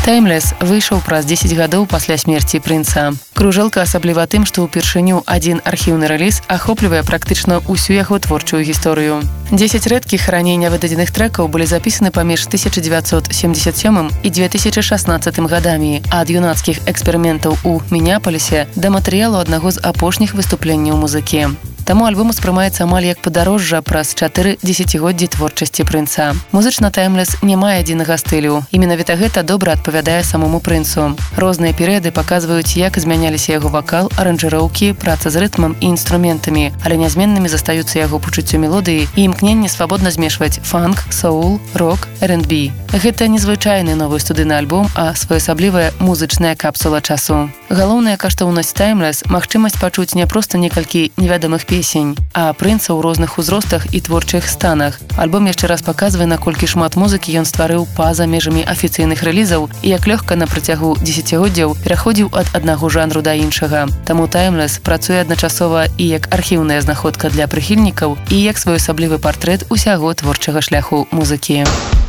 Timeless выйшаў праз 10 гадоў пасля смерці прынца. Кружэлка асабліва тым, што ўпершыню адзін архіўны рэліз ахоплівае практычна ўсю яго творчую гісторыю. 10 рэдкіх раней нявыдадзеных трэкаў былі запісаны паміж 1977 і 2016 гадамі, ад юнацкіх эксперыментаў у Мінеапалісе да матэрыялу аднаго з апошніх выступленняў музыкі. Таму альбом успрымаецца амаль як падарожжа праз 4 дзесяцігоддзі творчасці прынца. Музычна Timeless не мае адзінага стылю, і менавіта гэта добра адпавядае самому прынцу. Розныя перыяды паказваюць, як змяняліся яго вакал, аранжыроўкі, праца з рытмам і інструментамі, але нязменнымі застаюцца яго пачуццё мелодыі і імкненне свабодна змешваць фанк, соул, рок, R&B. Гэта незвычайны новы студыйны альбом, а своеасаблівая музычная капсула часу. Галоўная каштоўнасць Timeless – магчымасць пачуць не проста некалькі невядомых песень, а прынца ў розных узростах і творчых станах. Альбом яшчэ раз паказвае, наколькі шмат музыкі ён стварыў па-за межамі афіцыйных рэлізаў і як лёгка на працягу дзесяцігоддзяў пераходзіў ад аднаго жанру да іншага. Таму Timeless працуе адначасова і як архіўная знаходка для прыхільнікаў, і як своеасаблівы партрэт усяго творчага шляху музыкі.